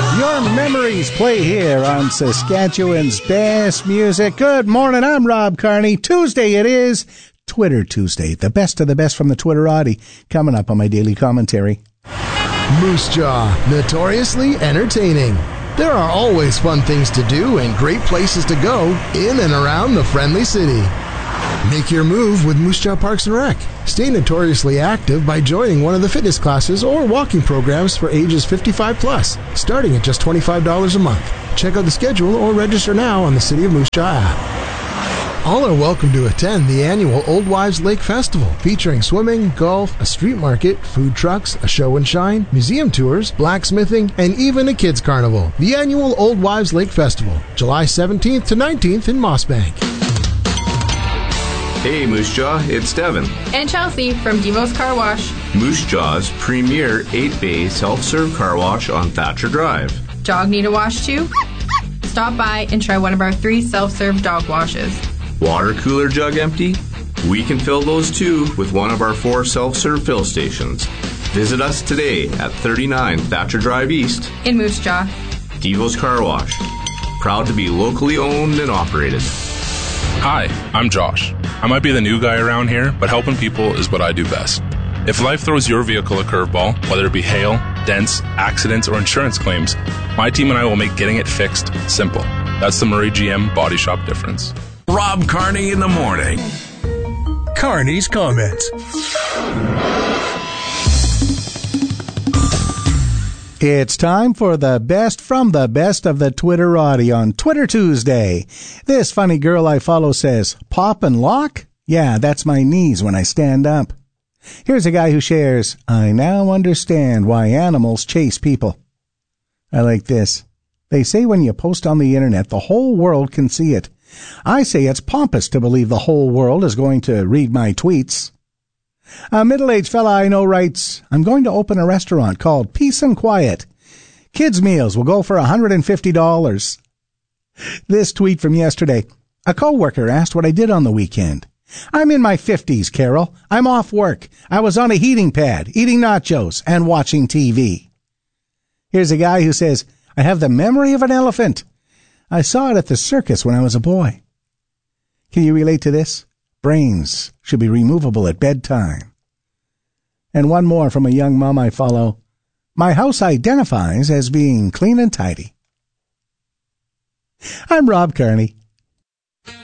Your memories play here on Saskatchewan's best music. Good morning, I'm Rob Carney. Tuesday it is, Twitter Tuesday. The best of the best from the Twitterati coming up on my daily commentary. Moose Jaw, notoriously entertaining. There are always fun things to do and great places to go in and around the friendly city. Make your move with Moose Jaw Parks and Rec. Stay notoriously active by joining one of the fitness classes or walking programs for ages 55 plus, starting at just $25 a month. Check out the schedule or register now on the City of Moose Jaw app. All are welcome to attend the annual Old Wives Lake Festival, featuring swimming, golf, a street market, food trucks, a show and shine, museum tours, blacksmithing, and even a kids carnival. The annual Old Wives Lake Festival, July 17th to 19th in Mossbank. Hey Moose Jaw, it's Devin. And Chelsea from Devo's Car Wash. Moose Jaw's premier 8-bay self-serve car wash on Thatcher Drive. Dog need a wash too? Stop by and try one of our 3 self-serve dog washes. Water cooler jug empty? We can fill those too with one of our 4 self-serve fill stations. Visit us today at 39 Thatcher Drive East in Moose Jaw. Devo's Car Wash. Proud to be locally owned and operated. Hi, I'm Josh. I might be the new guy around here, but helping people is what I do best. If life throws your vehicle a curveball, whether it be hail, dents, accidents, or insurance claims, my team and I will make getting it fixed simple. That's the Murray GM Body Shop difference. Rob Carney in the morning. Carney's comments. It's time for the best from the best of the Twitterati on Twitter Tuesday. This funny girl I follow says, "Pop and lock? Yeah, that's my knees when I stand up." Here's a guy who shares, "I now understand why animals chase people." I like this. They say when you post on the internet, the whole world can see it. I say it's pompous to believe the whole world is going to read my tweets. A middle-aged fella I know writes, "I'm going to open a restaurant called Peace and Quiet. Kids' meals will go for $150. This tweet from yesterday. A coworker asked what I did on the weekend. "I'm in my 50s, Carol. I'm off work. I was on a heating pad, eating nachos and watching TV." Here's a guy who says, "I have the memory of an elephant. I saw it at the circus when I was a boy." Can you relate to this? Brains should be removable at bedtime. And one more from a young mom I follow. "My house identifies as being clean and tidy." I'm Rob Carney.